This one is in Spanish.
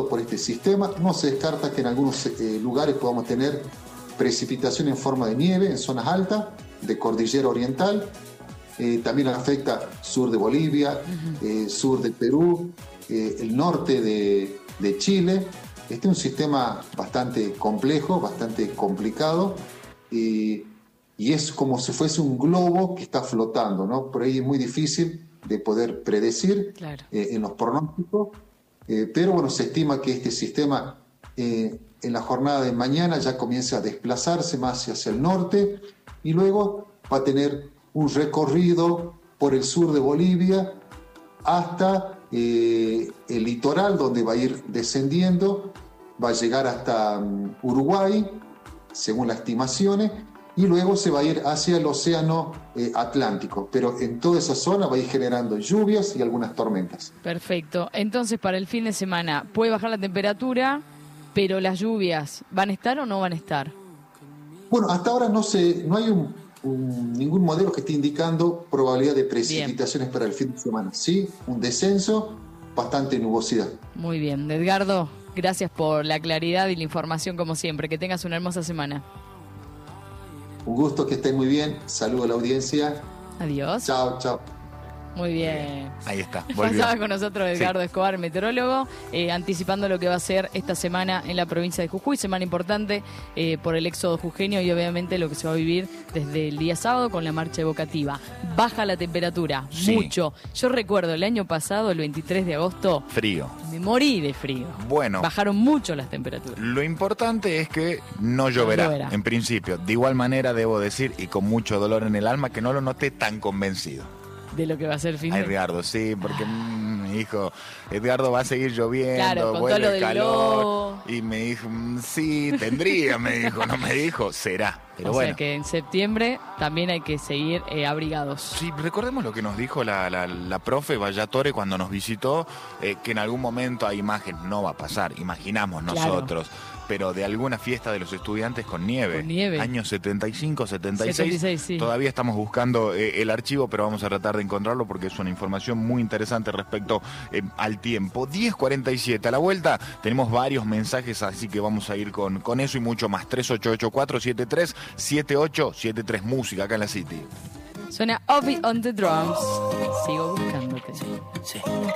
afectado por este sistema. No se descarta que en algunos lugares podamos tener precipitación en forma de nieve en zonas altas de cordillera oriental. También afecta sur de Bolivia, sur de Perú, el norte de Chile. Este es un sistema bastante complejo, bastante complicado, y es como si fuese un globo que está flotando, ¿no? Por ahí es muy difícil de poder predecir, claro, en los pronósticos, pero bueno, se estima que este sistema en la jornada de mañana ya comienza a desplazarse más hacia el norte y luego va a tener un recorrido por el sur de Bolivia hasta el litoral, donde va a ir descendiendo, va a llegar hasta Uruguay, según las estimaciones, y luego se va a ir hacia el océano Atlántico, pero en toda esa zona va a ir generando lluvias y algunas tormentas. Perfecto. Entonces, para el fin de semana, puede bajar la temperatura, pero las lluvias, ¿van a estar o no van a estar? Bueno, hasta ahora no hay ningún modelo que esté indicando probabilidad de precipitaciones para el fin de semana. Sí, un descenso, bastante nubosidad. Muy bien. Edgardo, gracias por la claridad y la información como siempre. Que tengas una hermosa semana. Un gusto, que estén muy bien. Saludo a la audiencia. Adiós. Chao, chao. Muy bien. Ahí está. Volvió. Pasaba con nosotros Edgardo Escobar, meteorólogo, anticipando lo que va a ser esta semana en la provincia de Jujuy, semana importante por el éxodo jujeño y obviamente lo que se va a vivir desde el día sábado con la marcha evocativa. Baja la temperatura, mucho. Yo recuerdo el año pasado, el 23 de agosto, frío. Me morí de frío. Bueno. Bajaron mucho las temperaturas. Lo importante es que no lloverá, en principio. De igual manera debo decir, y con mucho dolor en el alma, que no lo noté tan convencido de lo que va a ser el fin de... Edgardo, sí, porque mi hijo, Edgardo, va a seguir lloviendo, claro, con vuelve todo lo el calor. Y me dijo, sí, tendría, me dijo, no me dijo, será. Pero o sea que en septiembre también hay que seguir abrigados. Sí, recordemos lo que nos dijo la profe Vallatore cuando nos visitó, que en algún momento hay imágenes, no va a pasar, imaginamos nosotros. Claro. Pero de alguna fiesta de los estudiantes con nieve. Con nieve. Años 75, 76. 76, sí. Todavía estamos buscando el archivo, pero vamos a tratar de encontrarlo porque es una información muy interesante respecto al tiempo. 10:47. A la vuelta tenemos varios mensajes, así que vamos a ir con eso y mucho más. 3884-73-7873. Música acá en la City. Suena Obi on the Drums. Sigo buscándote. Sí.